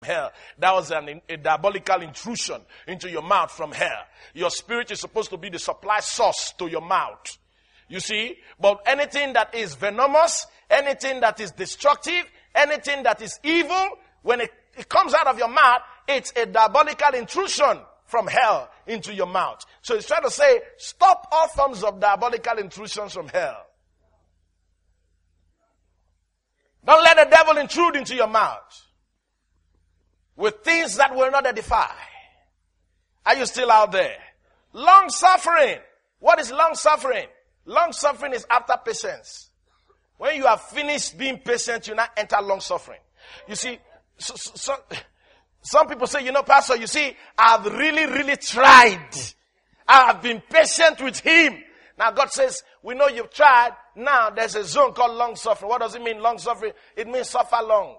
hell. That was a diabolical intrusion into your mouth from hell. Your spirit is supposed to be the supply source to your mouth. You see? But anything that is venomous, anything that is destructive, anything that is evil, when it comes out of your mouth, it's a diabolical intrusion from hell into your mouth. So he's trying to say, stop all forms of diabolical intrusions from hell. Don't let the devil intrude into your mouth with things that will not edify. Are you still out there? Long suffering. What is long suffering? Long suffering is after patience. When you have finished being patient, you now enter long suffering. You see, some people say, Pastor, you see, I've really tried. I have been patient with him. Now God says, we know you've tried. Now there's a zone called long suffering. What does it mean, long suffering? It means suffer long.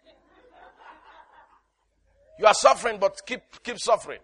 You are suffering, but keep suffering.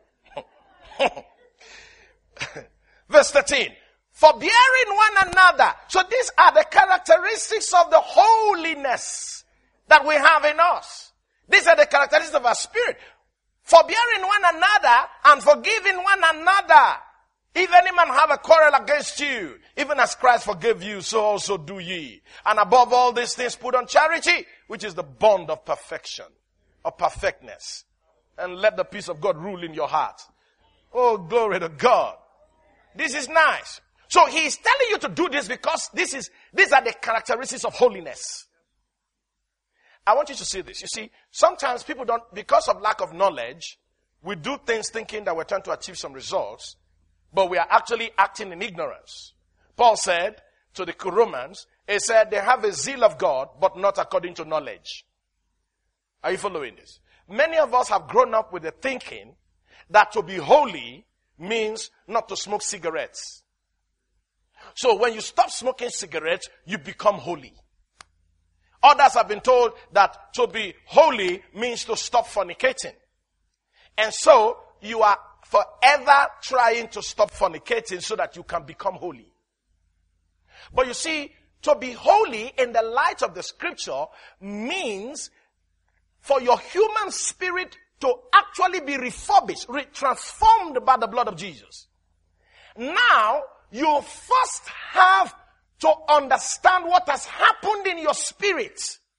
Verse 13. Forbearing one another. So these are the characteristics of the holiness that we have in us. These are the characteristics of our spirit. Forbearing one another and forgiving one another. If any man have a quarrel against you, even as Christ forgave you, so also do ye. And above all these things put on charity, which is the bond of perfection, of perfectness. And let the peace of God rule in your heart. Oh, glory to God. This is nice. So he is telling you to do this because these are the characteristics of holiness. I want you to see this. You see, sometimes people don't, because of lack of knowledge, we do things thinking that we're trying to achieve some results, but we are actually acting in ignorance. Paul said to the Romans, he said, they have a zeal of God, but not according to knowledge. Are you following this? Many of us have grown up with the thinking that to be holy means not to smoke cigarettes. So when you stop smoking cigarettes, you become holy. Others have been told that to be holy means to stop fornicating. And so you are forever trying to stop fornicating so that you can become holy. But you see, to be holy in the light of the scripture means for your human spirit to actually be refurbished, transformed by the blood of Jesus. Now, you first have to understand what has happened in your spirit.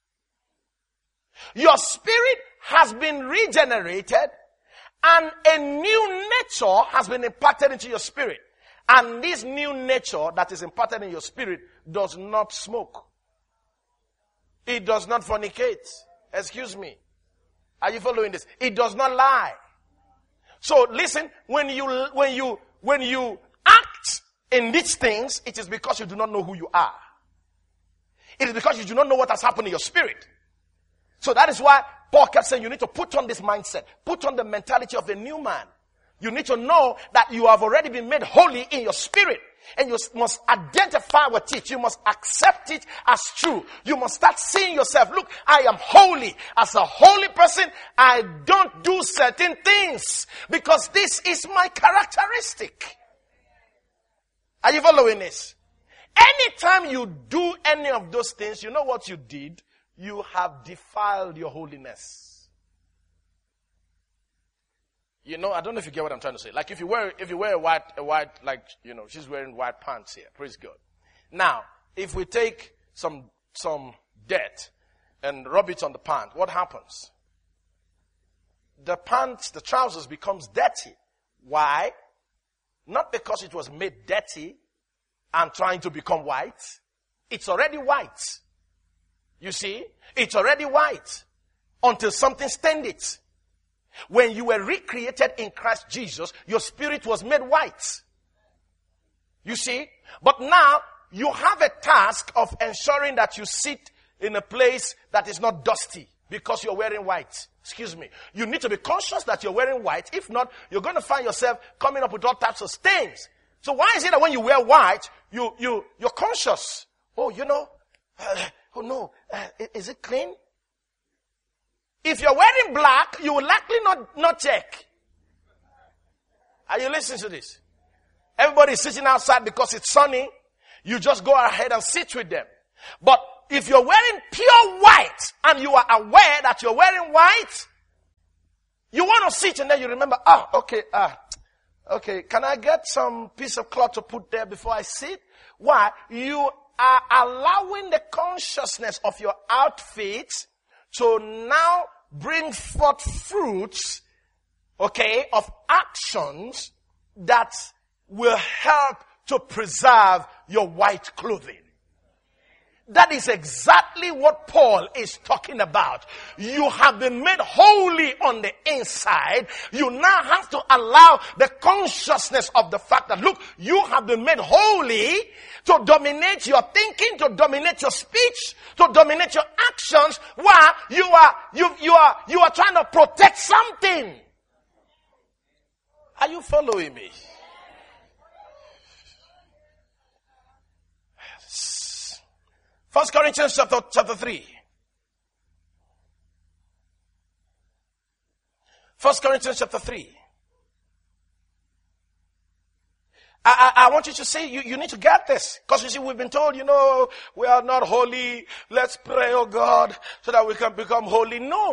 Your spirit has been regenerated and a new nature has been imparted into your spirit. And this new nature that is imparted in your spirit does not smoke. It does not fornicate. Excuse me. Are you following this? It does not lie. So listen, when you act in these things, it is because you do not know who you are. It is because you do not know what has happened in your spirit. So that is why Paul kept saying you need to put on this mindset. Put on the mentality of a new man. You need to know that you have already been made holy in your spirit. And you must identify with it. You must accept it as true. You must start seeing yourself. Look, I am holy. As a holy person, I don't do certain things because this is my characteristic. Are you following this? Anytime you do any of those things, you know what you did? You have defiled your holiness. You know, I don't know if you get what I'm trying to say. Like if you wear a white, like, she's wearing white pants here. Praise God. Now, if we take some dirt and rub it on the pant, what happens? The trousers becomes dirty. Why? Not because it was made dirty and trying to become white. It's already white. You see? It's already white until something stained it. When you were recreated in Christ Jesus, your spirit was made white. You see? But now, you have a task of ensuring that you sit in a place that is not dusty because you're wearing white. Excuse me. You need to be conscious that you're wearing white. If not, you're going to find yourself coming up with all types of stains. So why is it that when you wear white, you're conscious? Oh, is it clean? If you're wearing black, you will likely not check. Are you listening to this? Everybody is sitting outside because it's sunny. You just go ahead and sit with them. But if you're wearing pure white and you are aware that you're wearing white, You want to sit and then you remember, okay, can I get some piece of cloth to put there before I sit? Why? You are allowing the consciousness of your outfit to now bring forth fruits, okay, of actions that will help to preserve your white clothing. That is exactly what Paul is talking about. You have been made holy on the inside. You now have to allow the consciousness of the fact that, look, you have been made holy to dominate your thinking, to dominate your speech, to dominate your actions, while you are trying to protect something. Are you following me? 1 Corinthians chapter 3. 1 Corinthians chapter 3. I want you to see, you need to get this. Because you see, we've been told, we are not holy. Let's pray, oh God, so that we can become holy. No.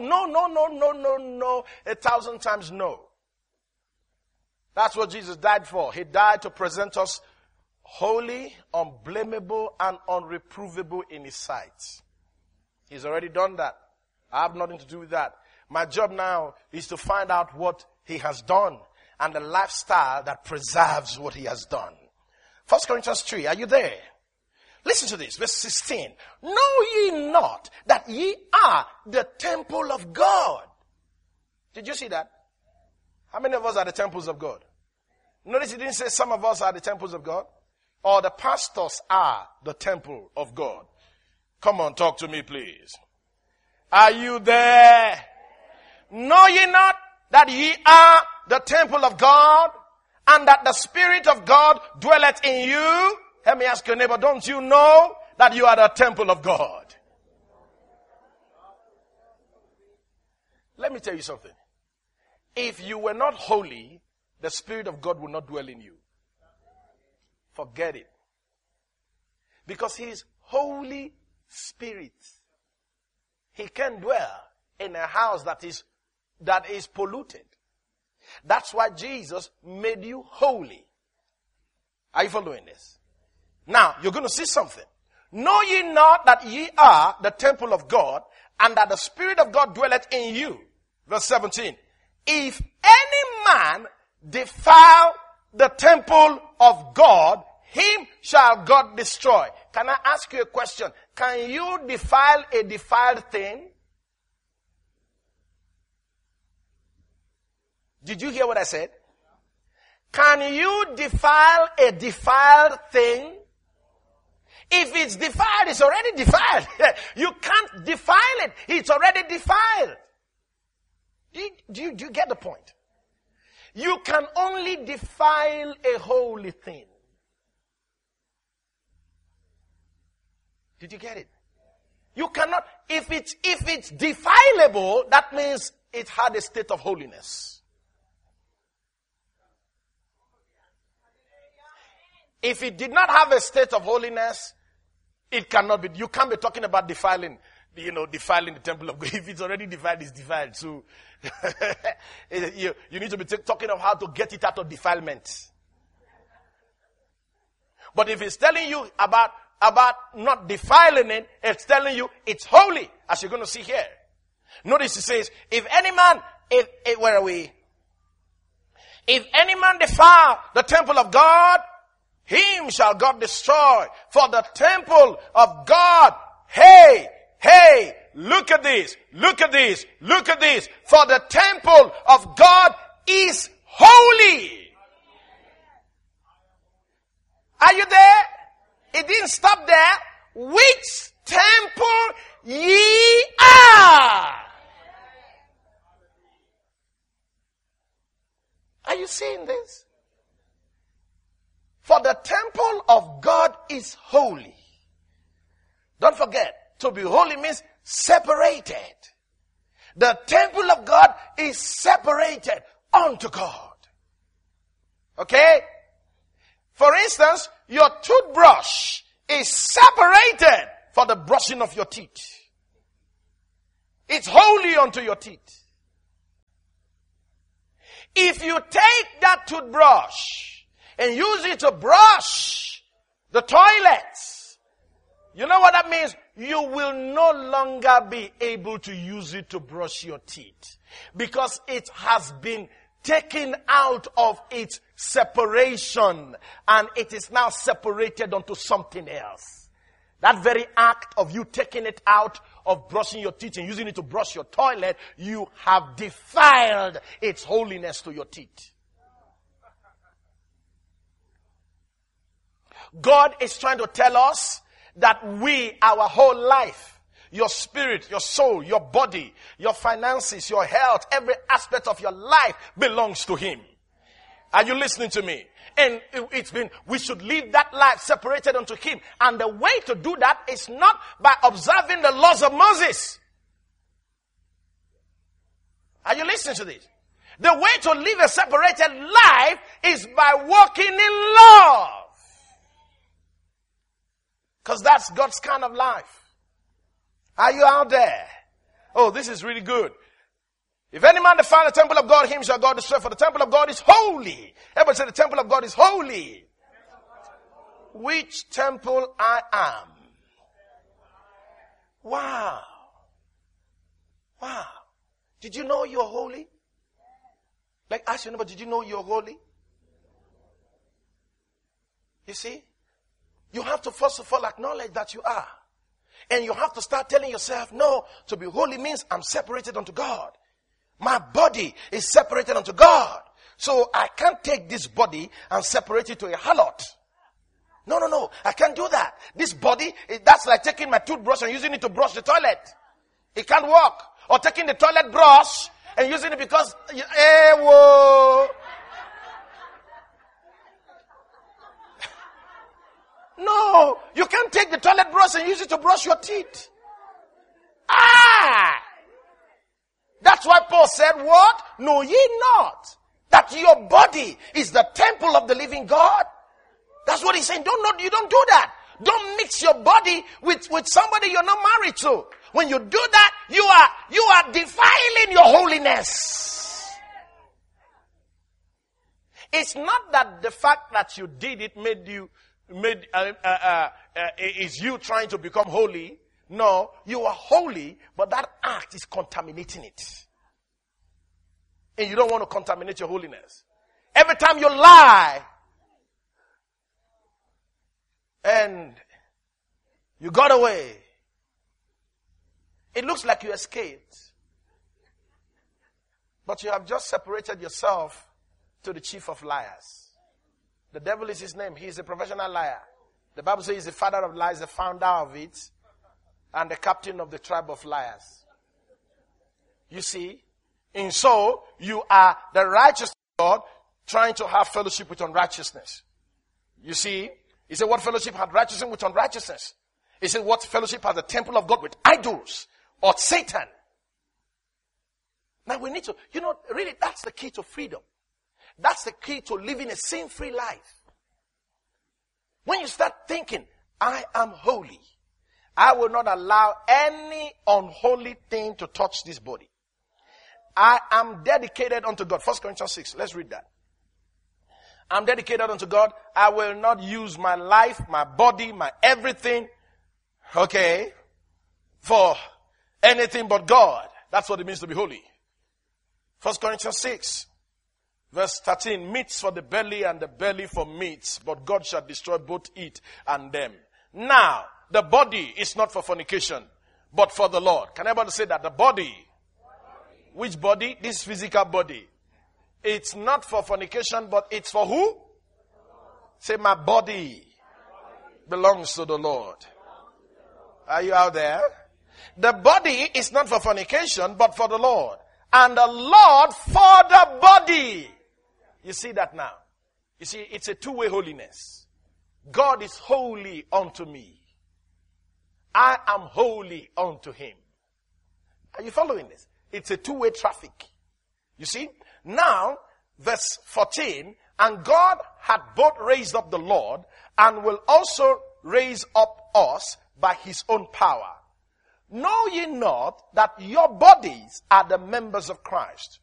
1,000 times no. That's what Jesus died for. He died to present us holy, unblameable, and unreprovable in His sight. He's already done that. I have nothing to do with that. My job now is to find out what He has done and the lifestyle that preserves what He has done. 1 Corinthians 3, are you there? Listen to this, verse 16. Know ye not that ye are the temple of God? Did you see that? How many of us are the temples of God? Notice He didn't say some of us are the temples of God. Or the pastors are the temple of God. Come on, talk to me, please. Are you there? Know ye not that ye are the temple of God, and that the Spirit of God dwelleth in you? Let me ask your neighbor, don't you know that you are the temple of God? Let me tell you something. If you were not holy, the Spirit of God will not dwell in you. Forget it. Because He is Holy Spirit. He can dwell in a house that is polluted. That's why Jesus made you holy. Are you following this? Now, you're going to see something. Know ye not that ye are the temple of God, and that the Spirit of God dwelleth in you? Verse 17. If any man defile the temple of God, him shall God destroy. Can I ask you a question? Can you defile a defiled thing? Did you hear what I said? Can you defile a defiled thing? If it's defiled, it's already defiled. You can't defile it. It's already defiled. Do you get the point? You can only defile a holy thing. Did you get it? You cannot, if it's defilable, that means it had a state of holiness. If it did not have a state of holiness, it cannot be. You can't be talking about defiling the temple of God. If it's already defiled, it's defiled. So, you need to be talking of how to get it out of defilement. But if it's telling you about not defiling it, it's telling you it's holy, as you're going to see here. Notice it says, if any man defile the temple of God, him shall God destroy. For the temple of God, hey, look at this. For the temple of God is holy. Are you there? It didn't stop there. Which temple ye are. Are you seeing this? For the temple of God is holy. Don't forget, to be holy means separated. The temple of God is separated unto God. Okay? For instance, your toothbrush is separated for the brushing of your teeth. It's holy unto your teeth. If you take that toothbrush and use it to brush the toilets, you know what that means? You will no longer be able to use it to brush your teeth because it has been taken out of its separation and it is now separated onto something else. That very act of you taking it out of brushing your teeth and using it to brush your toilet, you have defiled its holiness to your teeth. God is trying to tell us that our whole life, your spirit, your soul, your body, your finances, your health, every aspect of your life belongs to Him. Are you listening to me? And we should live that life separated unto Him. And the way to do that is not by observing the laws of Moses. Are you listening to this? The way to live a separated life is by walking in love. Because that's God's kind of life. Are you out there? Oh, this is really good. If any man defile the temple of God, him shall God destroy, for the temple of God is holy. Everybody say the temple of God is holy. Which temple I am. Wow. Wow. Did you know you're holy? Like ask your neighbor, did you know you're holy? You see? You have to first of all acknowledge that you are. And you have to start telling yourself, no, to be holy means I'm separated unto God. My body is separated unto God. So I can't take this body and separate it to a harlot. No. I can't do that. This body, that's like taking my toothbrush and using it to brush the toilet. It can't work. Or taking the toilet brush and using it because, No, you can't take the toilet brush and use it to brush your teeth. That's why Paul said, what? Know ye not that your body is the temple of the living God? That's what he's saying. You don't do that. Don't mix your body with somebody you're not married to. When you do that, you are defiling your holiness. It's not that the fact that you did it is you trying to become holy. No, you are holy, but that act is contaminating it. And you don't want to contaminate your holiness. Every time you lie and you got away, it looks like you escaped. But you have just separated yourself to the chief of liars. The devil is his name. He is a professional liar. The Bible says he's the father of lies, the founder of it, and the captain of the tribe of liars. You see? And so, you are the righteous God trying to have fellowship with unrighteousness. You see? He said, what fellowship had righteousness with unrighteousness? He said, what fellowship has the temple of God with idols or Satan? Now we need to, really that's the key to freedom. That's the key to living a sin-free life. When you start thinking, I am holy, I will not allow any unholy thing to touch this body. I am dedicated unto God. 1 Corinthians 6. Let's read that. I'm dedicated unto God. I will not use my life, my body, my everything, for anything but God. That's what it means to be holy. 1 Corinthians 6. Verse 13, meats for the belly and the belly for meats, but God shall destroy both it and them. Now, the body is not for fornication, but for the Lord. Can everybody say that? The body. Which body? This physical body. It's not for fornication, but it's for who? Say, my body belongs to the Lord. Are you out there? The body is not for fornication, but for the Lord. And the Lord for the body. You see that now? You see, it's a two-way holiness. God is holy unto me. I am holy unto Him. Are you following this? It's a two-way traffic. You see? Now, verse 14, and God had both raised up the Lord and will also raise up us by His own power. Know ye not that your bodies are the members of Christ?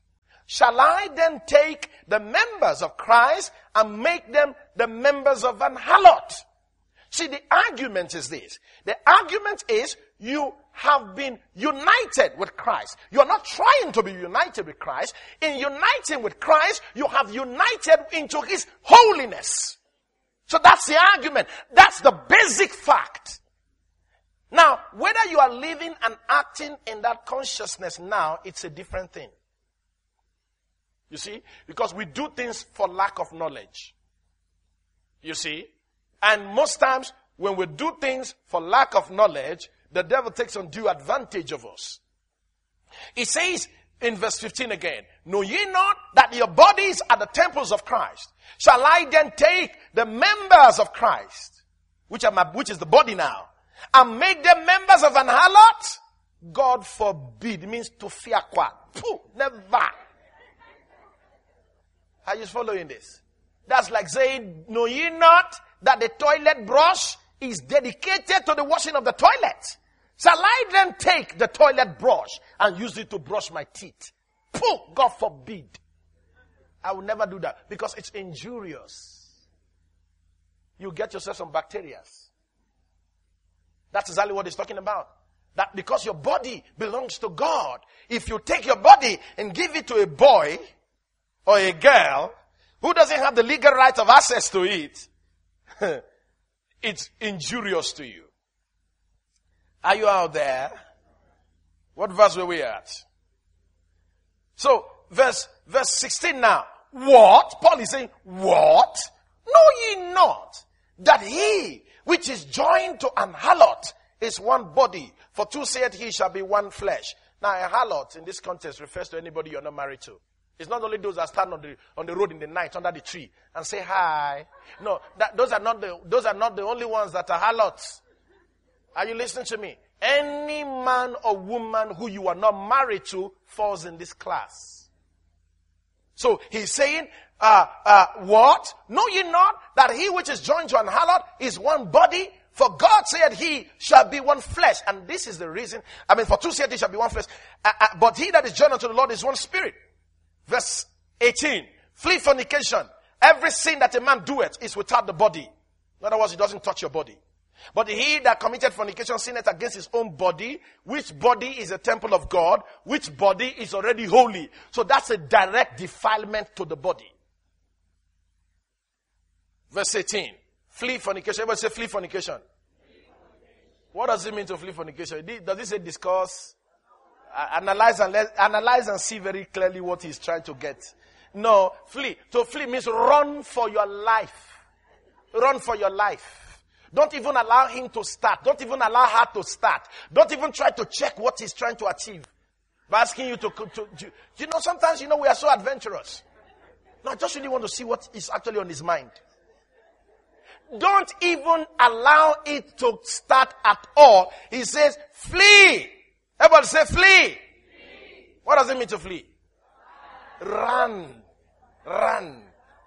Shall I then take the members of Christ and make them the members of an harlot? See, the argument is this. The argument is you have been united with Christ. You are not trying to be united with Christ. In uniting with Christ, you have united into His holiness. So that's the argument. That's the basic fact. Now, whether you are living and acting in that consciousness now, it's a different thing. You see? Because we do things for lack of knowledge. You see? And most times, when we do things for lack of knowledge, the devil takes undue advantage of us. He says in verse 15 again, know ye not that your bodies are the temples of Christ? Shall I then take the members of Christ, which is the body now, and make them members of an harlot? God forbid. It means to fear what? Never. Are you following this? That's like saying, know ye not that the toilet brush is dedicated to the washing of the toilet? Shall I then take the toilet brush and use it to brush my teeth? God forbid. I will never do that because it's injurious. You get yourself some bacteria. That's exactly what he's talking about. That because your body belongs to God, if you take your body and give it to a boy or a girl who doesn't have the legal right of access to it, it's injurious to you. Are you out there? What verse were we at? So, verse 16 now. What? Paul is saying, what? Know ye not that he which is joined to an harlot is one body? For two said he shall be one flesh. Now, a harlot in this context refers to anybody you're not married to. It's not only those that stand on the road in the night under the tree and say hi. No, those are not the only ones that are harlots. Are you listening to me? Any man or woman who you are not married to falls in this class. So he's saying, what? Know ye not that he which is joined to an harlot is one body? For God said he shall be one flesh. And this is the reason. For two said he shall be one flesh. But he that is joined unto the Lord is one spirit. Verse 18. Flee fornication. Every sin that a man doeth is without the body. In other words, it doesn't touch your body. But he that committed fornication sinneth against his own body, which body is a temple of God, which body is already holy. So that's a direct defilement to the body. Verse 18. Flee fornication. Everybody say flee fornication. What does it mean to flee fornication? Does it say discuss? Analyze and see very clearly what he's trying to get. No, flee. To flee means run for your life. Run for your life. Don't even allow him to start. Don't even allow her to start. Don't even try to check what he's trying to achieve. By asking you to sometimes, we are so adventurous. No, I just really want to see what is actually on his mind. Don't even allow it to start at all. He says, flee. Everybody say flee. Flee. What does it mean to flee? Run. Run.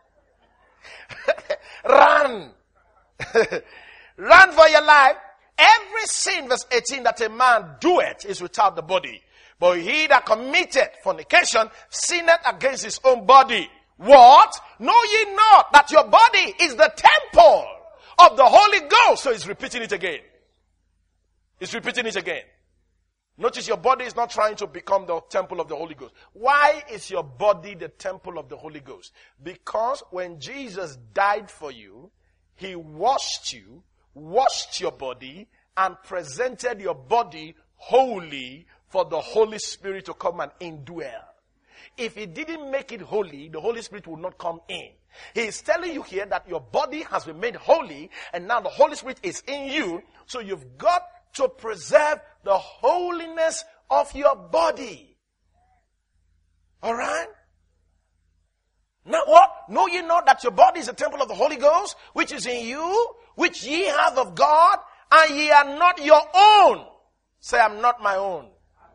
Run. Run for your life. Every sin, verse 18, that a man doeth is without the body. But he that committed fornication sinneth against his own body. What? Know ye not that your body is the temple of the Holy Ghost? So he's repeating it again. He's repeating it again. Notice your body is not trying to become the temple of the Holy Ghost. Why is your body the temple of the Holy Ghost? Because when Jesus died for you, he washed your body, and presented your body holy for the Holy Spirit to come and indwell. If he didn't make it holy, the Holy Spirit would not come in. He is telling you here that your body has been made holy, and now the Holy Spirit is in you, so you've got to preserve the holiness of your body. Alright? Now what? Know ye not that your body is a temple of the Holy Ghost, which is in you, which ye have of God, and ye are not your own. Say, I'm not my own.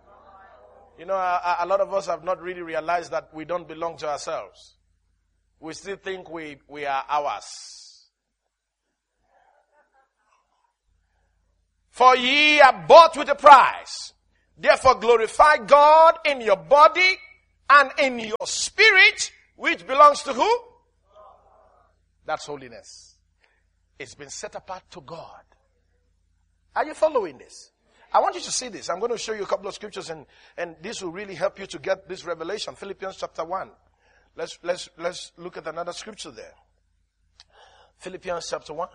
A lot of us have not really realized that we don't belong to ourselves. We still think we are ours. For ye are bought with a price. Therefore glorify God in your body and in your spirit, which belongs to who? That's holiness. It's been set apart to God. Are you following this? I want you to see this. I'm going to show you a couple of scriptures and this will really help you to get this revelation. Philippians chapter 1. Let's look at another scripture there. Philippians chapter 1.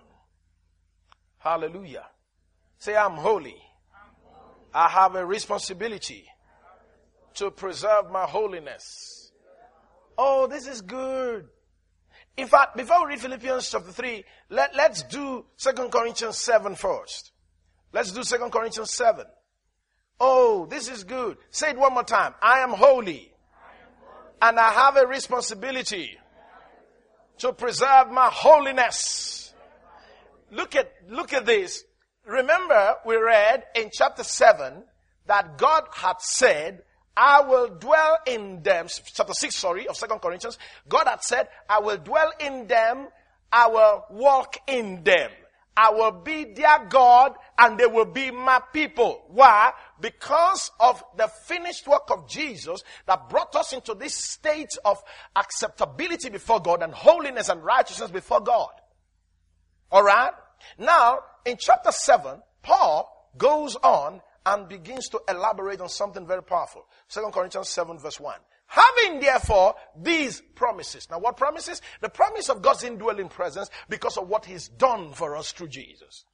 Hallelujah. Say, I'm holy. I have a responsibility to preserve my holiness. Oh, this is good. In fact, before we read Philippians chapter 3, let's do 2 Corinthians 7 first. Let's do 2 Corinthians 7. Oh, this is good. Say it one more time. I am holy. And I have a responsibility to preserve my holiness. Look at this. Remember, we read in chapter 7 that God had said, I will dwell in them. Chapter 6, of 2 Corinthians. God had said, I will dwell in them. I will walk in them. I will be their God and they will be my people. Why? Because of the finished work of Jesus that brought us into this state of acceptability before God and holiness and righteousness before God. Alright? Now, in chapter 7, Paul goes on and begins to elaborate on something very powerful. 2 Corinthians 7 verse 1. Having therefore these promises. Now what promises? The promise of God's indwelling presence because of what He's done for us through Jesus.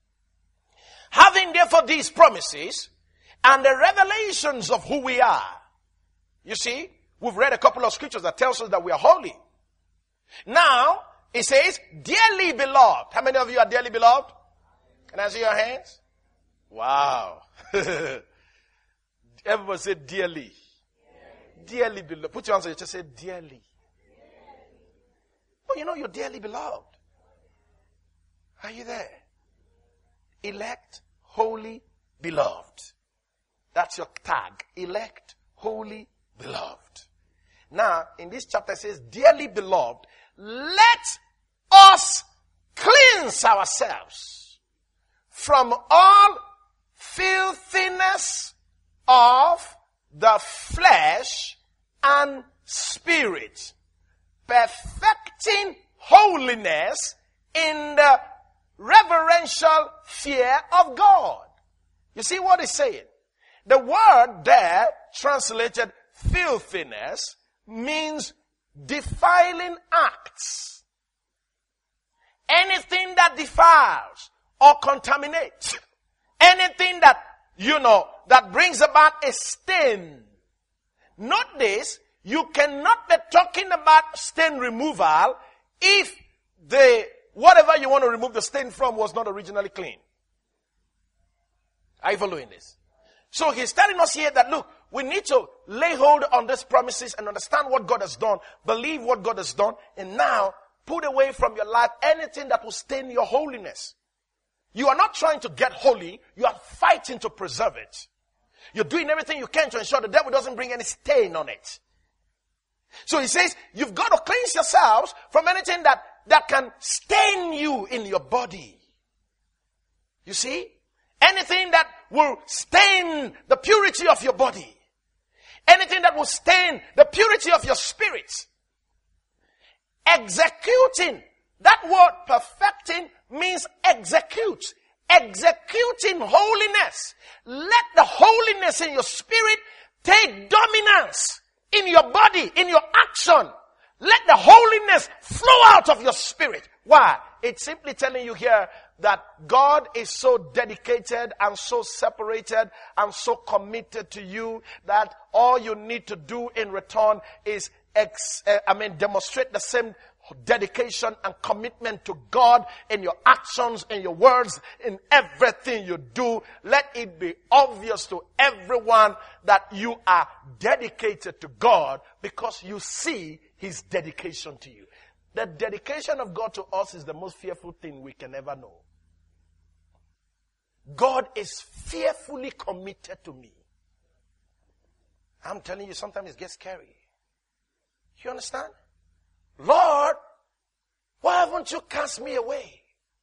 Having therefore these promises and the revelations of who we are. You see, we've read a couple of scriptures that tells us that we are holy. Now, it says, dearly beloved. How many of you are dearly beloved? Can I see your hands? Wow. Everybody say dearly. Dearly beloved. Put your hands on your chest, say dearly. Well, you know you're dearly beloved. Are you there? Elect, holy, beloved. That's your tag. Elect, holy, beloved. Now, in this chapter it says, dearly beloved, let us cleanse ourselves from all filthiness of the flesh and spirit, perfecting holiness in the reverential fear of God. You see what it's saying? The word there, translated filthiness, means defiling acts. Anything that defiles or contaminates. Anything that, that brings about a stain. Note this, you cannot be talking about stain removal if whatever you want to remove the stain from was not originally clean. Are you following this? So he's telling us here that, look, we need to lay hold on these promises and understand what God has done, believe what God has done, and now put away from your life anything that will stain your holiness. You are not trying to get holy, you are fighting to preserve it. You're doing everything you can to ensure the devil doesn't bring any stain on it. So he says, you've got to cleanse yourselves from anything that can stain you in your body. You see? Anything that will stain the purity of your body. Anything that will stain the purity of your spirit. Executing. That word perfecting means execute. Executing holiness. Let the holiness in your spirit take dominance in your body, in your action. Let the holiness flow out of your spirit. Why? It's simply telling you here that God is so dedicated and so separated and so committed to you that all you need to do in return is demonstrate the same dedication and commitment to God in your actions, in your words, in everything you do. Let it be obvious to everyone that you are dedicated to God because you see His dedication to you. The dedication of God to us is the most fearful thing we can ever know. God is fearfully committed to me. I'm telling you, sometimes it gets scary. You understand? Lord, why haven't you cast me away?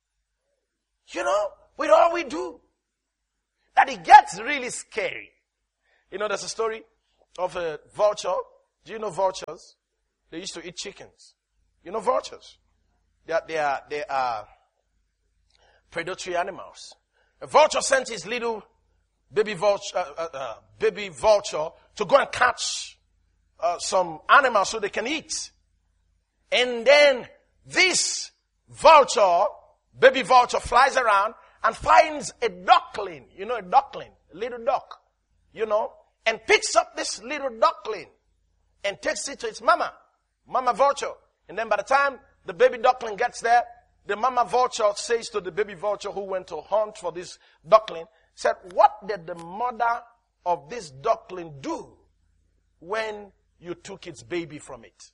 With all we do. That it gets really scary. There's a story of a vulture Do you know vultures? They used to eat chickens. You know vultures? They are predatory animals. A vulture sent his little baby vulture to go and catch some animals so they can eat. And then this vulture, baby vulture, flies around and finds a duckling. You know a duckling, a little duck, and picks up this little duckling and takes it to its mama vulture. And then by the time the baby duckling gets there, the mama vulture says to the baby vulture who went to hunt for this duckling, said, "What did the mother of this duckling do when you took its baby from it?"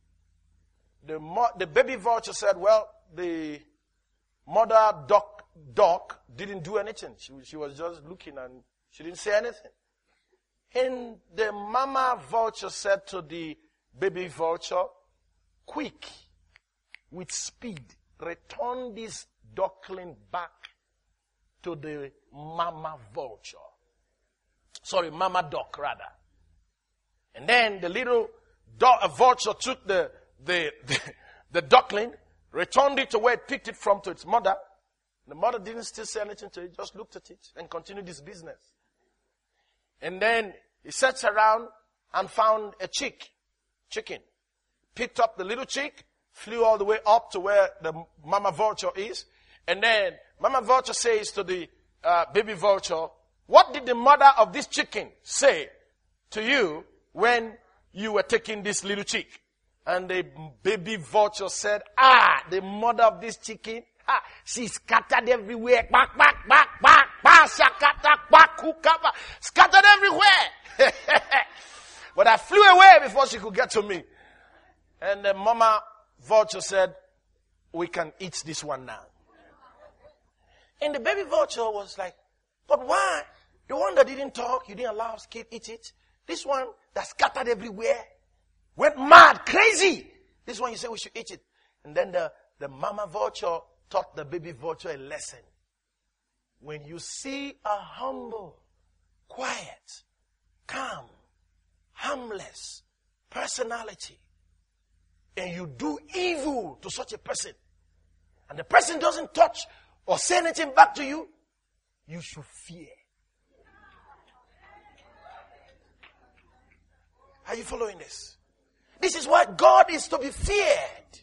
The baby vulture said, "Well, the mother duck didn't do anything. She was just looking and she didn't say anything." And the mama vulture said to the baby vulture, "Quick, with speed, return this duckling back to the mama vulture." Sorry, mama duck rather. And then the little vulture took the duckling, returned it to where it picked it from to its mother. The mother didn't still say anything to it, just looked at it and continued his business. And then he sat around and found a chicken. Picked up the little chick, flew all the way up to where the mama vulture is. And then mama vulture says to the baby vulture, "What did the mother of this chicken say to you when you were taking this little chick?" And the baby vulture said, "The mother of this chicken, she scattered everywhere. Back, scattered everywhere. But I flew away before she could get to me." And the mama vulture said, "We can eat this one now." And the baby vulture was like, "But why? The one that didn't talk, you didn't allow us to eat it. This one that scattered everywhere, went mad, crazy. This one you say we should eat it." And then the mama vulture taught the baby vulture a lesson. When you see a humble, quiet, calm, harmless personality, and you do evil to such a person, and the person doesn't touch or say anything back to you, you should fear. Are you following this? This is why God is to be feared.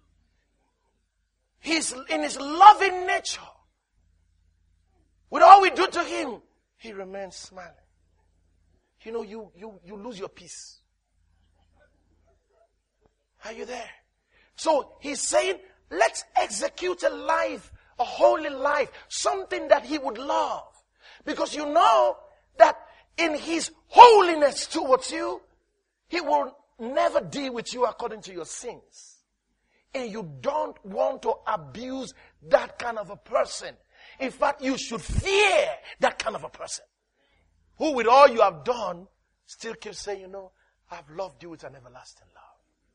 He's in his loving nature. With all we do to him, he remains smiling. You lose your peace. Are you there? So he's saying, let's execute a life, a holy life, something that he would love. Because you know that in his holiness towards you, he will never deal with you according to your sins. And you don't want to abuse that kind of a person. In fact, you should fear that kind of a person. Who with all you have done, still keeps saying, I've loved you with an everlasting love.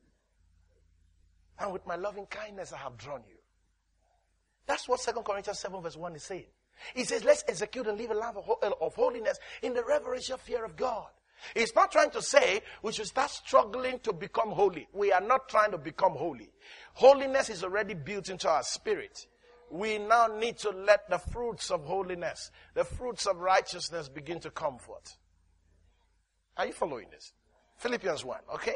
And with my loving kindness I have drawn you. That's what 2 Corinthians 7 verse 1 is saying. He says, let's execute and live a life of holiness in the reverential fear of God. It's not trying to say we should start struggling to become holy. We are not trying to become holy. Holiness is already built into our spirit. We now need to let the fruits of holiness, the fruits of righteousness begin to come forth. Are you following this? Philippians 1, okay?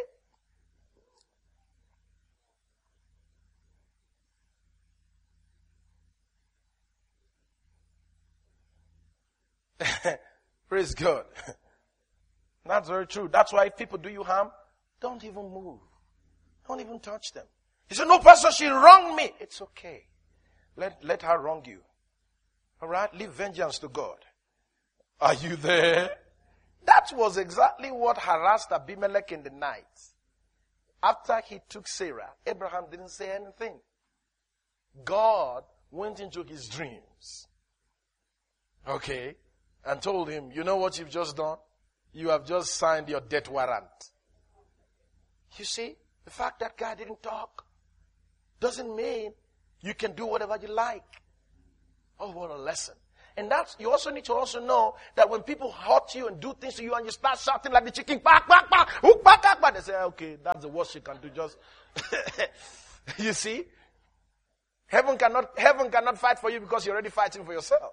Praise God. That's very true. That's why if people do you harm, don't even move. Don't even touch them. He said, no, pastor, she wronged me. It's okay. Let her wrong you. All right? Leave vengeance to God. Are you there? That was exactly what harassed Abimelech in the night. After he took Sarah, Abraham didn't say anything. God went into his dreams. Okay? And told him, you know what you've just done? You have just signed your death warrant. You see, the fact that guy didn't talk doesn't mean you can do whatever you like. Oh, what a lesson. And that's, you also need to also know that when people hurt you and do things to you and you start shouting like the chicken, back, back, back, hook, back, back, back, they say, okay, that's the worst you can do. Just, you see? Heaven cannot fight for you because you're already fighting for yourself.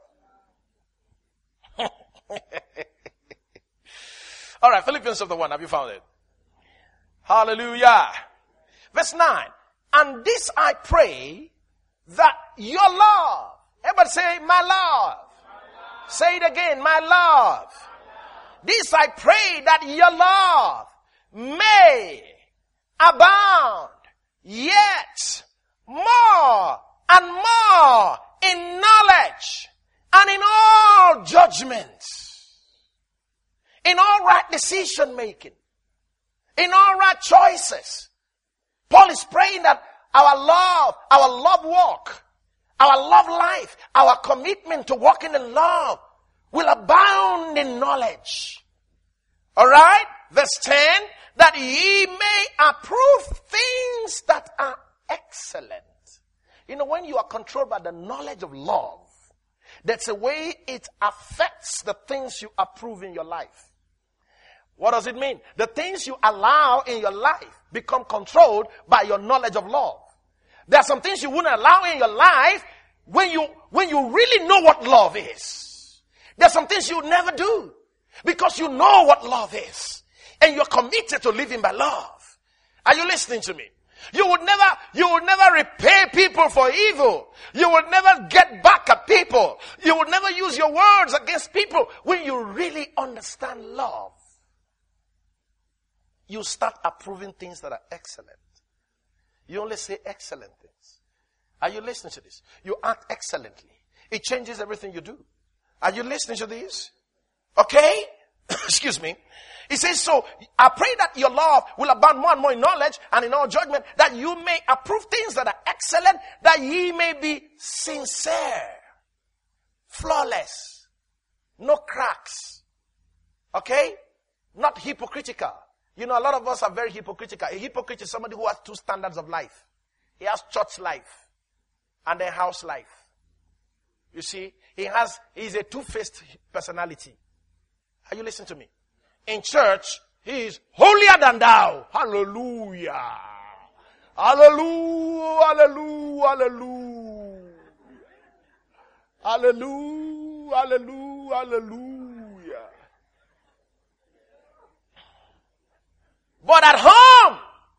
All right, Philippians chapter 1, have you found it? Hallelujah. Verse 9. And this I pray, that your love, everybody say, my love. Say it again, my love. This I pray, that your love may abound yet more and more in knowledge and in all judgment, in all right decision making, in all right choices. Paul is praying that our love walk, our love life, our commitment to walking in love will abound in knowledge. All right? Verse 10, that ye may approve things that are excellent. You know, when you are controlled by the knowledge of love, that's the way it affects the things you approve in your life. What does it mean? The things you allow in your life become controlled by your knowledge of love. There are some things you wouldn't allow in your life when you really know what love is. There are some things you never do because you know what love is. And you're committed to living by love. Are you listening to me? You would never repay people for evil. You would never get back at people. You would never use your words against people when you really understand love. You start approving things that are excellent. You only say excellent things. Are you listening to this? You act excellently. It changes everything you do. Are you listening to this? Okay? Excuse me. He says, so I pray that your love will abound more and more in knowledge and in all judgment, that you may approve things that are excellent, that ye may be sincere, flawless, no cracks. Okay? Not hypocritical. You know, a lot of us are very hypocritical. A hypocrite is somebody who has two standards of life. He has church life and then house life. You see, he's a two-faced personality. Are you listening to me? In church, he is holier than thou. Hallelujah. Hallelujah. Hallelujah. Hallelujah. Hallelujah. Hallelujah. Hallelujah. But at home,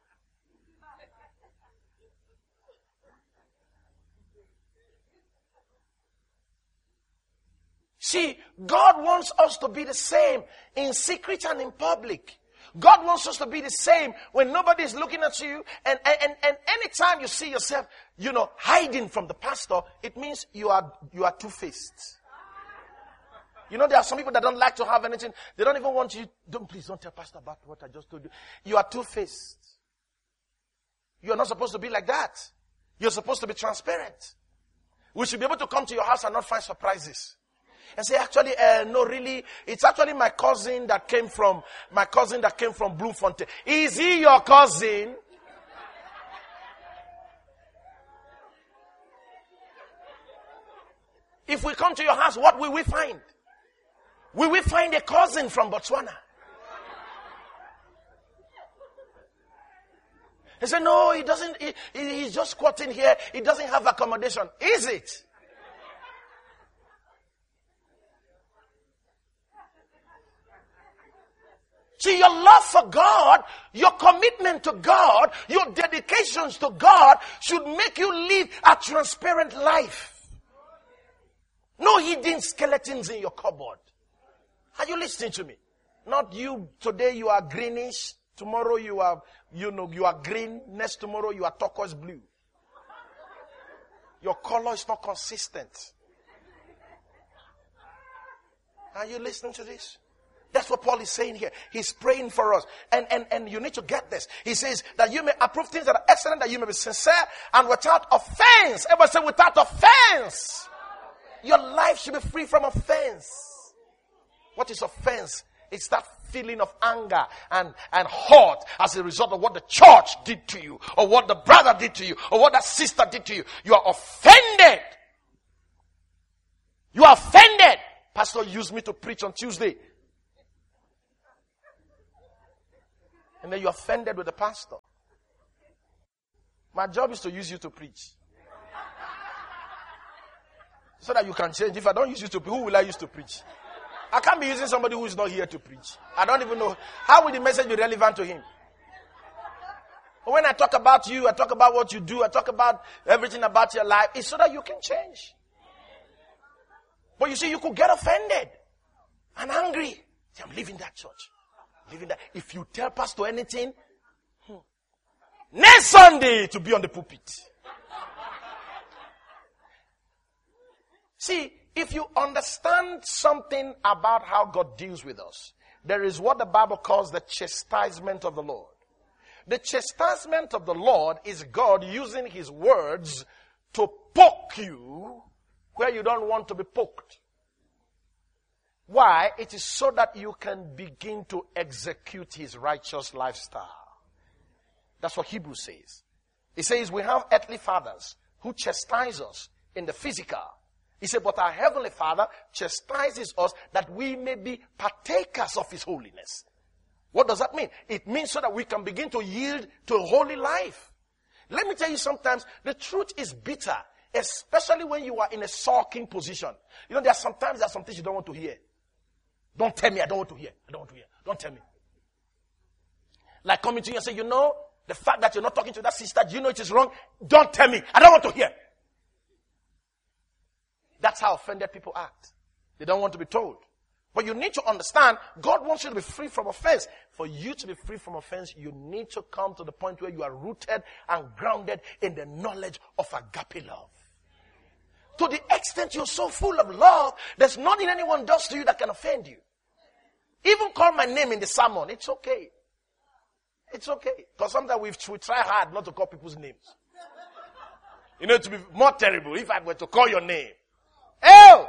see, God wants us to be the same in secret and in public. God wants us to be the same when nobody is looking at you. And anytime you see yourself, hiding from the pastor, it means you are two-faced. You know, there are some people that don't like to have anything. They don't even want you. Please don't tell pastor about what I just told you. You are two-faced. You are not supposed to be like that. You're supposed to be transparent. We should be able to come to your house and not find surprises. And say, actually, no, really, it's actually my cousin that came from Bloemfontein. Is he your cousin? If we come to your house, what will we find? Will we find a cousin from Botswana? He said, no, he doesn't, he's just squatting here. He doesn't have accommodation. Is it? See, your love for God, your commitment to God, your dedications to God should make you live a transparent life. No hidden skeletons in your cupboard. Are you listening to me? Not you, today you are greenish, tomorrow you are green, next tomorrow you are turquoise blue. Your color is not consistent. Are you listening to this? That's what Paul is saying here. He's praying for us. And you need to get this. He says that you may approve things that are excellent, that you may be sincere and without offense. Everybody say without offense. Your life should be free from offense. What is offense? It's that feeling of anger and hurt as a result of what the church did to you, or what the brother did to you, or what that sister did to you. You are offended. You are offended. Pastor used me to preach on Tuesday. And then you're offended with the pastor. My job is to use you to preach. So that you can change. If I don't use you to preach, who will I use to preach? I can't be using somebody who is not here to preach. I don't even know. How will the message be relevant to him? But when I talk about you, I talk about what you do, I talk about everything about your life, it's so that you can change. But you see, you could get offended and angry. Say, I'm leaving that church. Leaving that. If you tell pastor anything, next Sunday to be on the pulpit. See, if you understand something about how God deals with us, there is what the Bible calls the chastisement of the Lord. The chastisement of the Lord is God using his words to poke you where you don't want to be poked. Why? It is so that you can begin to execute his righteous lifestyle. That's what Hebrews says. It says we have earthly fathers who chastise us in the physical. He said, but our heavenly Father chastises us that we may be partakers of his holiness. What does that mean? It means so that we can begin to yield to a holy life. Let me tell you, sometimes the truth is bitter, especially when you are in a sulking position. You know, there are some things you don't want to hear. Don't tell me, I don't want to hear. I don't want to hear. Don't tell me. Like coming to you and say, you know, the fact that you're not talking to that sister, do you know it is wrong? Don't tell me. I don't want to hear. That's how offended people act. They don't want to be told. But you need to understand, God wants you to be free from offense. For you to be free from offense, you need to come to the point where you are rooted and grounded in the knowledge of agape love. To the extent you're so full of love, there's nothing anyone does to you that can offend you. Even call my name in the sermon, it's okay. It's okay. Because sometimes we try hard not to call people's names. You know, it would be more terrible if I were to call your name. Ew!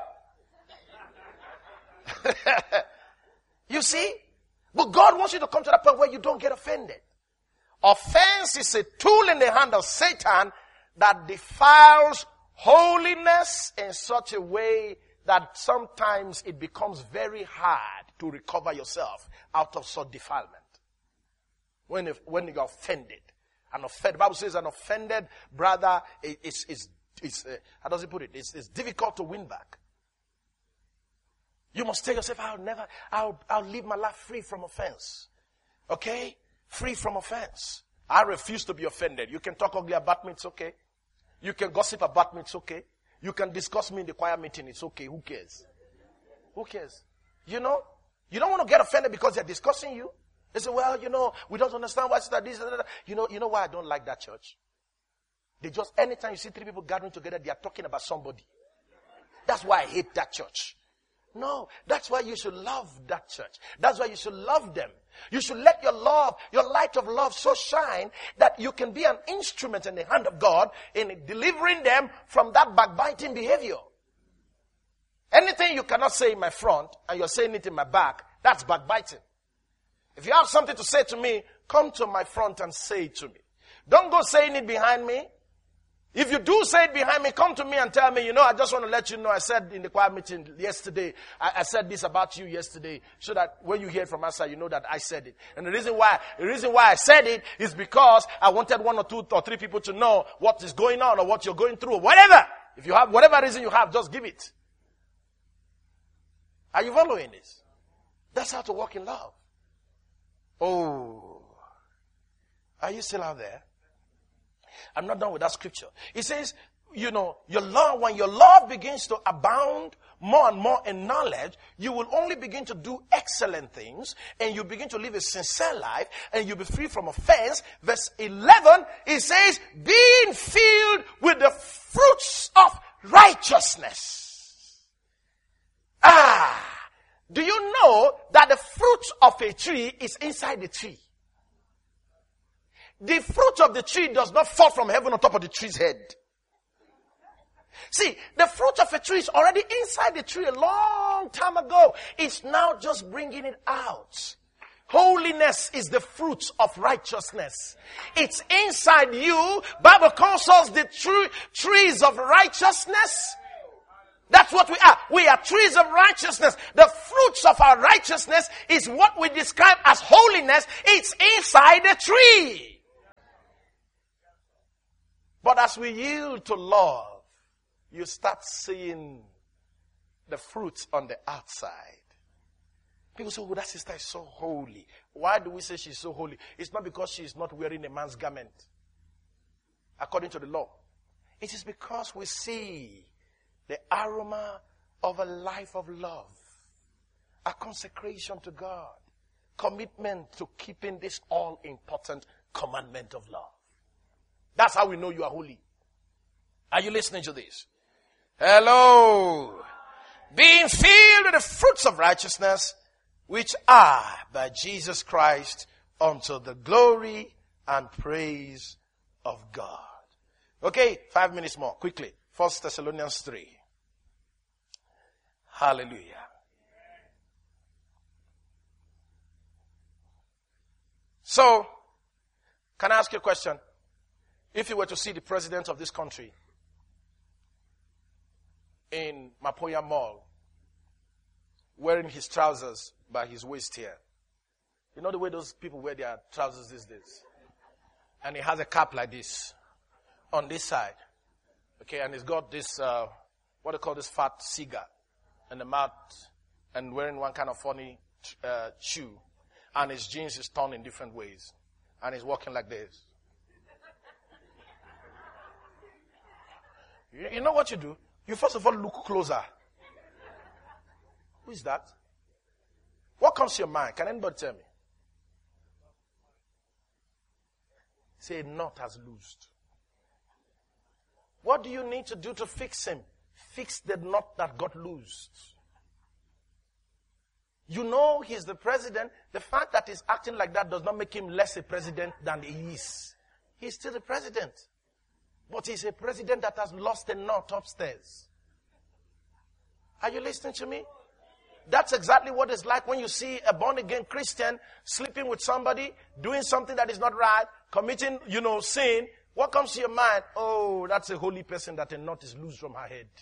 You see? But God wants you to come to that point where you don't get offended. Offense is a tool in the hand of Satan that defiles holiness in such a way that sometimes it becomes very hard to recover yourself out of such defilement. When you're offended. The Bible says an offended brother is how does it put it? It's difficult to win back. You must tell yourself, I'll live my life free from offense. Okay? Free from offense. I refuse to be offended. You can talk ugly about me, it's okay. You can gossip about me, it's okay. You can discuss me in the choir meeting, it's okay. Who cares? Who cares? You know? You don't want to get offended because they're discussing you. They say, well, you know, we don't understand what's that, this, that. You know why I don't like that church? Anytime you see three people gathering together, they are talking about somebody. That's why I hate that church. No, that's why you should love that church. That's why you should love them. You should let your light of love so shine that you can be an instrument in the hand of God in delivering them from that backbiting behavior. Anything you cannot say in my front and you're saying it in my back, that's backbiting. If you have something to say to me, come to my front and say it to me. Don't go saying it behind me. If you do say it behind me, come to me and tell me, I just want to let you know I said in the choir meeting yesterday, I said this about you yesterday, so that when you hear it from outside, you know that I said it. And the reason why I said it is because I wanted 1 or 2 or 3 people to know what is going on or what you're going through or whatever. If you have whatever reason you have, just give it. Are you following this? That's how to walk in love. Oh. Are you still out there? I'm not done with that scripture. It says, your love, when your love begins to abound more and more in knowledge, you will only begin to do excellent things, and you begin to live a sincere life, and you'll be free from offense. Verse 11, it says, being filled with the fruits of righteousness. Do you know that the fruit of a tree is inside the tree? The fruit of the tree does not fall from heaven on top of the tree's head. See, the fruit of a tree is already inside the tree a long time ago. It's now just bringing it out. Holiness is the fruit of righteousness. It's inside you. Bible calls us the trees of righteousness. That's what we are. We are trees of righteousness. The fruits of our righteousness is what we describe as holiness. It's inside the tree. But as we yield to love, you start seeing the fruits on the outside. People say, oh, that sister is so holy. Why do we say she's so holy? It's not because she's not wearing a man's garment, according to the law. It is because we see the aroma of a life of love, a consecration to God, commitment to keeping this all-important commandment of love. That's how we know you are holy. Are you listening to this? Hello. Being filled with the fruits of righteousness, which are by Jesus Christ unto the glory and praise of God. Okay, 5 minutes more, quickly. 1 Thessalonians 3. Hallelujah. So, can I ask you a question? If you were to see the president of this country in Mapoya Mall wearing his trousers by his waist here. You know the way those people wear their trousers these days? And he has a cap like this on this side. Okay, and he's got this, what they call this fat cigar in the mouth and wearing one kind of funny shoe. And his jeans is torn in different ways. And he's walking like this. You know what you do? You first of all look closer. Who is that? What comes to your mind? Can anybody tell me? Say a knot has loosed. What do you need to do to fix him? Fix the knot that got loosed. You know he's the president. The fact that he's acting like that does not make him less a president than he is. He's still the president. But he's a president that has lost a knot upstairs. Are you listening to me? That's exactly what it's like when you see a born-again Christian sleeping with somebody, doing something that is not right, committing, sin. What comes to your mind? Oh, that's a holy person that a knot is loose from her head.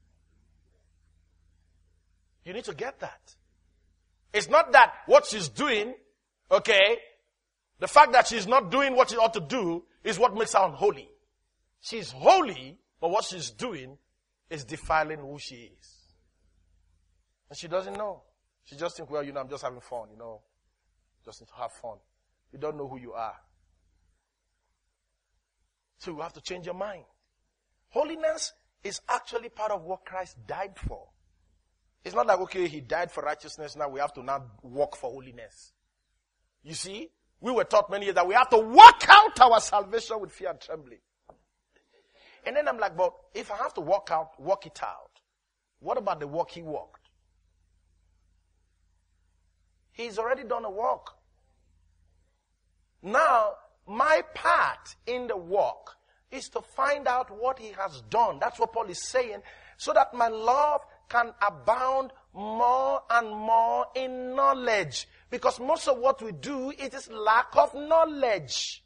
You need to get that. It's not that what she's doing, okay, the fact that she's not doing what she ought to do is what makes her unholy. She's holy, but what she's doing is defiling who she is. And she doesn't know. She just thinks, well, I'm just having fun, Just need to have fun. You don't know who you are. So you have to change your mind. Holiness is actually part of what Christ died for. It's not like, okay, he died for righteousness, now we have to now walk for holiness. You see, we were taught many years that we have to work out our salvation with fear and trembling. And then I'm like, but if I have to work it out, what about the work he walked? He's already done a work. Now, my part in the work is to find out what he has done. That's what Paul is saying. So that my love can abound more and more in knowledge. Because most of what we do, it is lack of knowledge.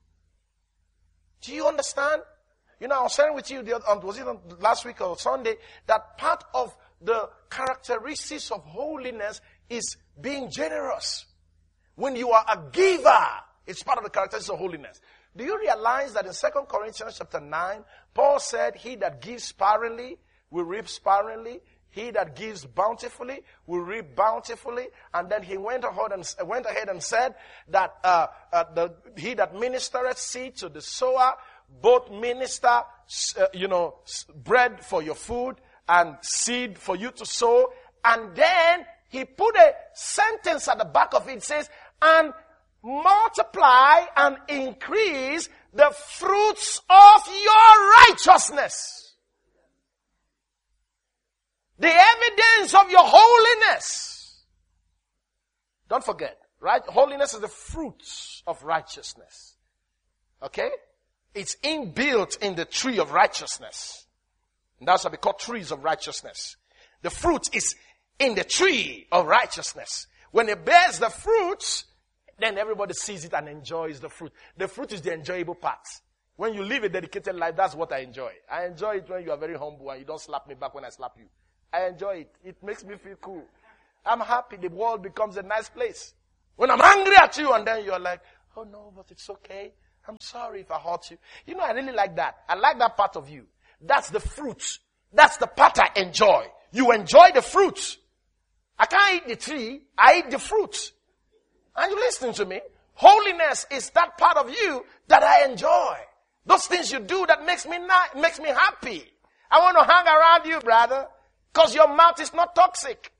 Do you understand? I was sharing with you, was it last week or Sunday, that part of the characteristics of holiness is being generous. When you are a giver, it's part of the characteristics of holiness. Do you realize that in 2 Corinthians chapter 9, Paul said, he that gives sparingly will reap sparingly. He that gives bountifully will reap bountifully. And then he went ahead and said that he that ministereth seed to the sower, both minister, bread for your food and seed for you to sow. And then he put a sentence at the back of it. It says, and multiply and increase the fruits of your righteousness. The evidence of your holiness. Don't forget, right? Holiness is the fruits of righteousness. Okay? It's inbuilt in the tree of righteousness. And that's why we call trees of righteousness. The fruit is in the tree of righteousness. When it bears the fruits, then everybody sees it and enjoys the fruit. The fruit is the enjoyable part. When you live a dedicated life, that's what I enjoy. I enjoy it when you are very humble and you don't slap me back when I slap you. I enjoy it. It makes me feel cool. I'm happy. The world becomes a nice place. When I'm angry at you and then you're like, oh no, but it's okay. I'm sorry if I hurt you. You know, I really like that. I like that part of you. That's the fruit. That's the part I enjoy. You enjoy the fruit. I can't eat the tree. I eat the fruit. Are you listening to me? Holiness is that part of you that I enjoy. Those things you do that makes me happy. I want to hang around you, brother, because your mouth is not toxic.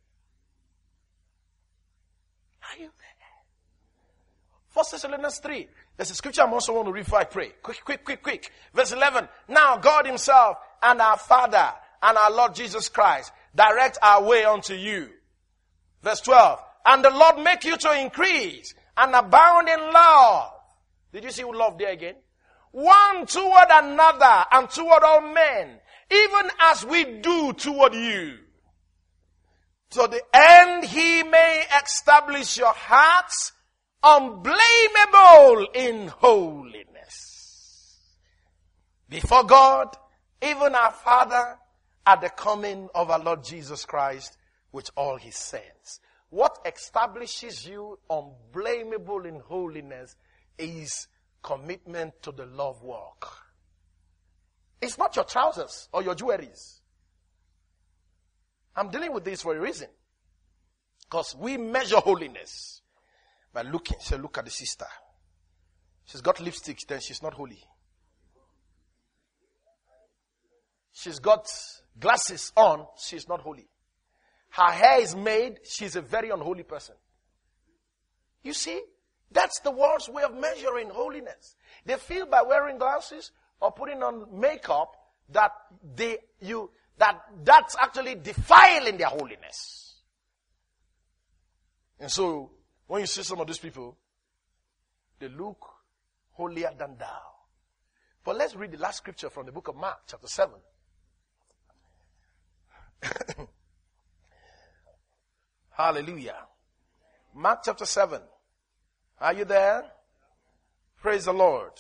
Are you there? 1 Thessalonians 3. There's a scripture I also want to read before I pray. Quick. Verse 11. Now God himself and our Father and our Lord Jesus Christ direct our way unto you. Verse 12. And the Lord make you to increase and abound in love. Did you see love there again? One toward another and toward all men, even as we do toward you. To the end he may establish your hearts unblameable in holiness before God, even our Father, at the coming of our Lord Jesus Christ with all his saints. What establishes you unblameable in holiness is commitment to the love walk. It's not your trousers or your jewelries. I'm dealing with this for a reason. Because we measure holiness by looking. Say, look at the sister. She's got lipstick, then she's not holy. She's got glasses on, she's not holy. Her hair is made, she's a very unholy person. You see, that's the world's way of measuring holiness. They feel by wearing glasses or putting on makeup that that's actually defiling their holiness. And so, when you see some of these people, they look holier than thou. But let's read the last scripture from the book of Mark, chapter 7. Hallelujah. Mark chapter 7. Are you there? Praise the Lord.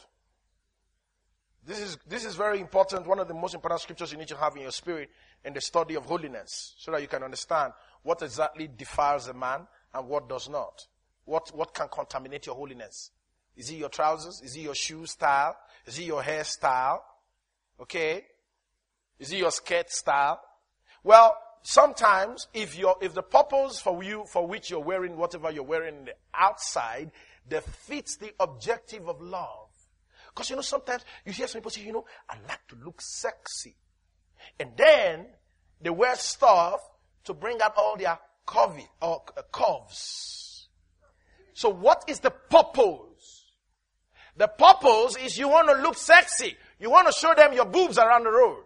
This is very important. One of the most important scriptures you need to have in your spirit in the study of holiness, so that you can understand what exactly defiles a man and what does not. What can contaminate your holiness? Is it your trousers? Is it your shoe style? Is it your hairstyle? Okay? Is it your skirt style? Well, sometimes if the purpose for which you're wearing whatever you're wearing in the outside defeats the objective of love. Because sometimes you hear some people say, I like to look sexy. And then they wear stuff to bring out all their curves. So what is the purpose? The purpose is you want to look sexy. You want to show them your boobs around the road.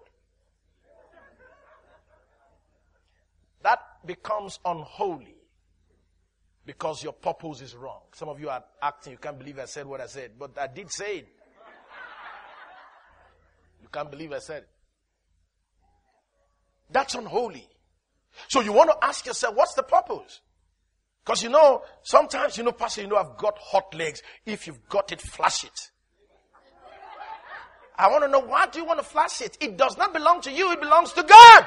That becomes unholy because your purpose is wrong. Some of you are acting, you can't believe I said what I said, but I did say it. You can't believe I said it. That's unholy. So you want to ask yourself, what's the purpose? Because sometimes, Pastor, I've got hot legs. If you've got it, flash it. I want to know, why do you want to flash it? It does not belong to you, it belongs to God.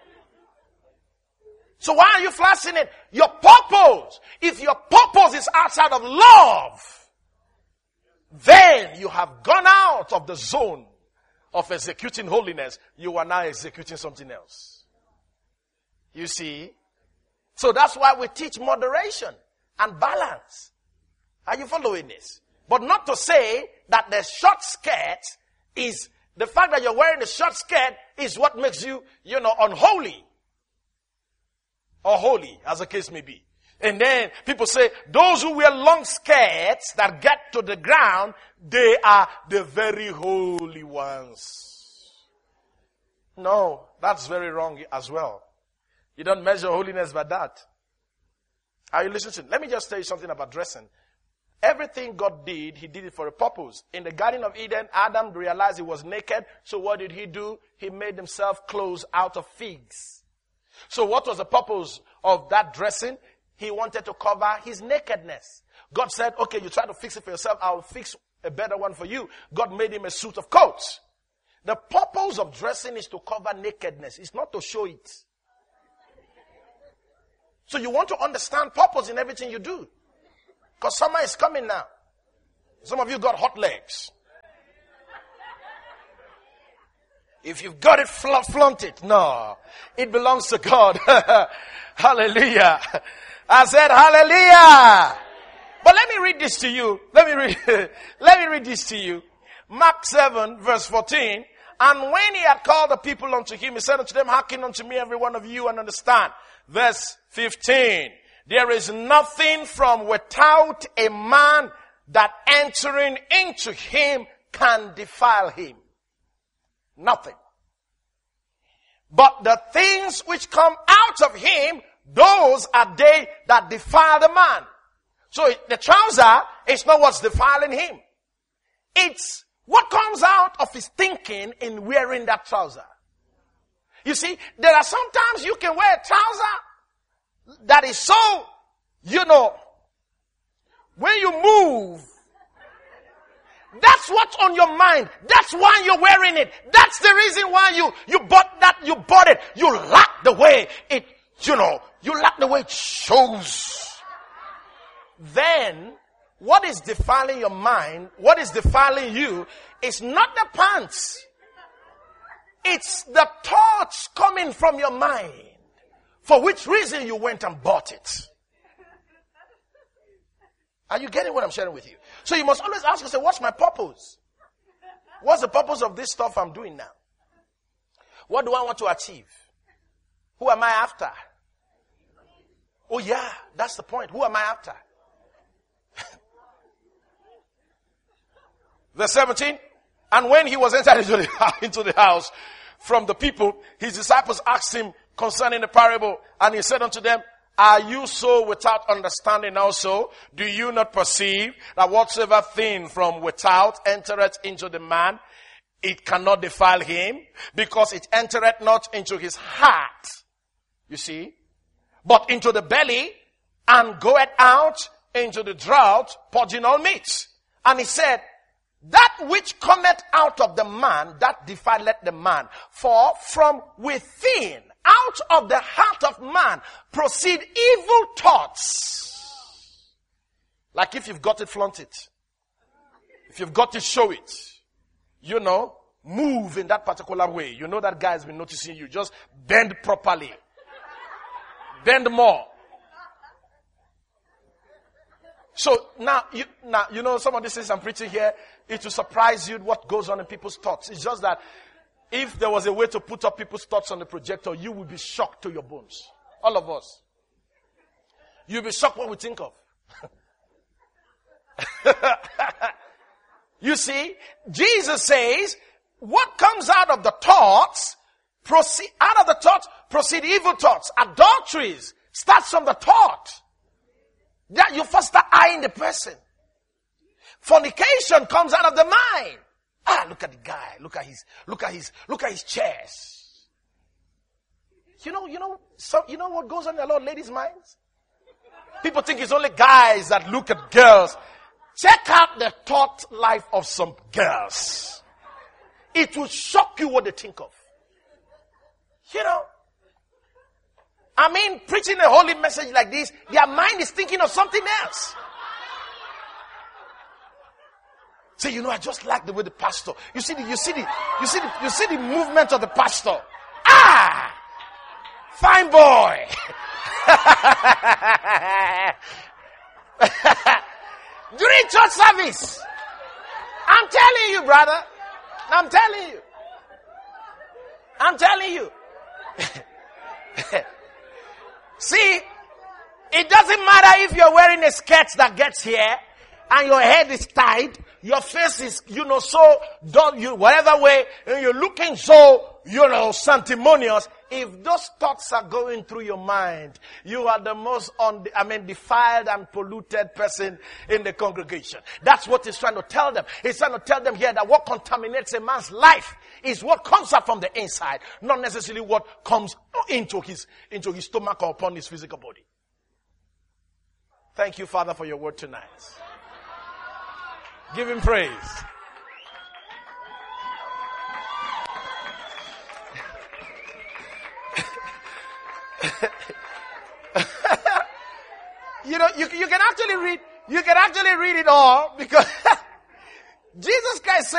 So why are you flashing it? Your purpose. If your purpose is outside of love, then you have gone out of the zone of executing holiness. You are now executing something else. You see? So that's why we teach moderation and balance. Are you following this? But not to say that the short skirt is, the fact that you're wearing the short skirt is what makes you, unholy. Or holy, as the case may be. And then people say, those who wear long skirts that get to the ground, they are the very holy ones. No, that's very wrong as well. You don't measure holiness by that. Are you listening? Let me just tell you something about dressing. Everything God did, he did it for a purpose. In the Garden of Eden, Adam realized he was naked. So what did he do? He made himself clothes out of figs. So what was the purpose of that dressing? He wanted to cover his nakedness. God said, okay, you try to fix it for yourself. I'll fix a better one for you. God made him a suit of coats. The purpose of dressing is to cover nakedness. It's not to show it. So you want to understand purpose in everything you do. Because summer is coming now. Some of you got hot legs. If you've got it, flaunt it. No. It belongs to God. Hallelujah. I said hallelujah. But let me read this to you. Let me read this to you. Mark 7 verse 14. And when he had called the people unto him, he said unto them, hearken unto me, every one of you, and understand. Verse 15. There is nothing from without a man that entering into him can defile him. Nothing. But the things which come out of him, those are they that defile the man. So the trouser is not what's defiling him. It's what comes out of his thinking in wearing that trouser. You see, there are sometimes you can wear a trouser that is so, when you move, that's what's on your mind. That's why you're wearing it. That's the reason why you bought that, you bought it. You like the way it, you like the way it shows. Then, what is defiling your mind, what is defiling you, is not the pants. It's the thoughts coming from your mind. For which reason you went and bought it. Are you getting what I'm sharing with you? So you must always ask yourself, what's my purpose? What's the purpose of this stuff I'm doing now? What do I want to achieve? Who am I after? Oh yeah, that's the point. Who am I after? Verse 17. And when he was entered into the house from the people, his disciples asked him concerning the parable, and he said unto them, are you so without understanding also? Do you not perceive that whatsoever thing from without entereth into the man, it cannot defile him, because it entereth not into his heart, you see, but into the belly, and goeth out into the draught, purging all meats. And he said, that which cometh out of the man, that defileth the man. For from within, out of the heart of man, proceed evil thoughts. Like if you've got it, flaunt it. If you've got it, show it. Move in that particular way. You know that guy has been noticing you. Just bend properly. Bend more. So now, some of these things I'm preaching here, it will surprise you what goes on in people's thoughts. It's just that if there was a way to put up people's thoughts on the projector, you would be shocked to your bones. All of us. You'll be shocked what we think of. You see, Jesus says, what comes out of the thoughts, proceed evil thoughts. Adulteries starts from the thought. That you first start eyeing the person. Fornication comes out of the mind. Look at the guy. Look at his chest. You know what goes on in a lot of ladies' minds? People think it's only guys that look at girls. Check out the thought life of some girls. It will shock you what they think of. Preaching a holy message like this, their mind is thinking of something else. Say, I just like the way the pastor. You see the movement of the pastor. Fine boy. During church service, I'm telling you, brother. I'm telling you. See, it doesn't matter if you're wearing a skirt that gets here and your head is tied, your face is, so done, whatever way, and you're looking so, sanctimonious. If those thoughts are going through your mind, you are the most defiled and polluted person in the congregation. That's what he's trying to tell them. He's trying to tell them here that what contaminates a man's life is what comes up from the inside, not necessarily what comes into his stomach or upon his physical body. Thank you, Father, for your word tonight. Give him praise. You know, you can actually read it all because Jesus Christ said